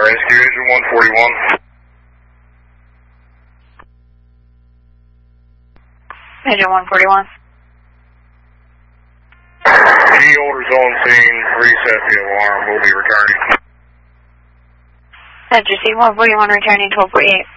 rescue engine 141. Engine 141. Key holders on scene, reset the alarm, we'll be returning. Center C 141 returning 1248.